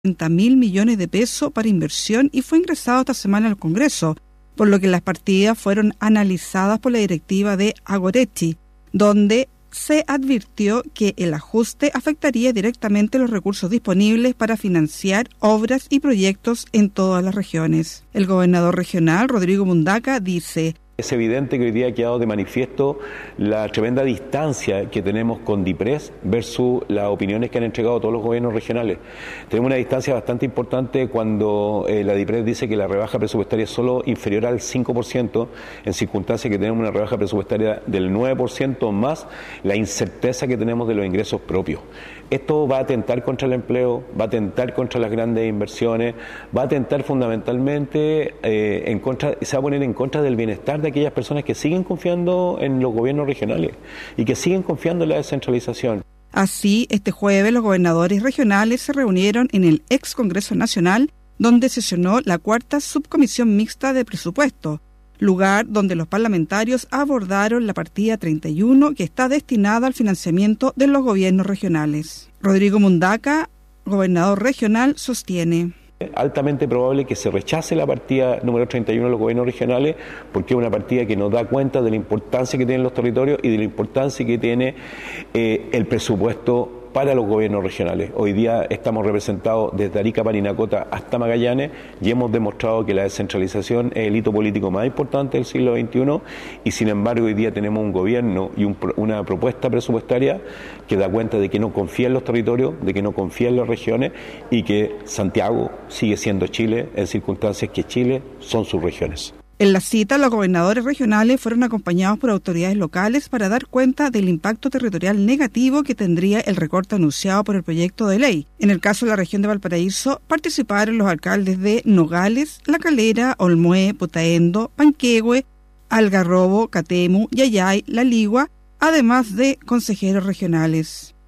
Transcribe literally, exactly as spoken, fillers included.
treinta mil millones de pesos para inversión y fue ingresado esta semana al Congreso, por lo que las partidas fueron analizadas por la directiva de Agoretti, donde se advirtió que el ajuste afectaría directamente los recursos disponibles para financiar obras y proyectos en todas las regiones. El gobernador regional, Rodrigo Mundaca, dice: es evidente que hoy día ha quedado de manifiesto la tremenda distancia que tenemos con DIPRES versus las opiniones que han entregado todos los gobiernos regionales. Tenemos una distancia bastante importante cuando eh, la DIPRES dice que la rebaja presupuestaria es solo inferior al cinco por ciento, en circunstancias que tenemos una rebaja presupuestaria del nueve por ciento más la incerteza que tenemos de los ingresos propios. Esto va a atentar contra el empleo, va a atentar contra las grandes inversiones, va a atentar fundamentalmente eh, en contra, se va a poner en contra del bienestar de aquellas personas que siguen confiando en los gobiernos regionales y que siguen confiando en la descentralización. Así, este jueves los gobernadores regionales se reunieron en el ex Congreso Nacional, donde sesionó la cuarta subcomisión mixta de presupuesto, lugar donde los parlamentarios abordaron la partida treinta y uno que está destinada al financiamiento de los gobiernos regionales. Rodrigo Mundaca, gobernador regional, sostiene: altamente probable que se rechace la partida número treinta y uno de los gobiernos regionales, porque es una partida que nos da cuenta de la importancia que tienen los territorios y de la importancia que tiene eh, el presupuesto para los gobiernos regionales. Hoy día estamos representados desde Arica, Parinacota hasta Magallanes y hemos demostrado que la descentralización es el hito político más importante del siglo veintiuno y sin embargo hoy día tenemos un gobierno y un, una propuesta presupuestaria que da cuenta de que no confía en los territorios, de que no confía en las regiones y que Santiago sigue siendo Chile en circunstancias que Chile son sus regiones. En la cita, los gobernadores regionales fueron acompañados por autoridades locales para dar cuenta del impacto territorial negativo que tendría el recorte anunciado por el proyecto de ley. En el caso de la región de Valparaíso, participaron los alcaldes de Nogales, La Calera, Olmué, Putaendo, Panquehue, Algarrobo, Catemu, Yayay, La Ligua, además de consejeros regionales.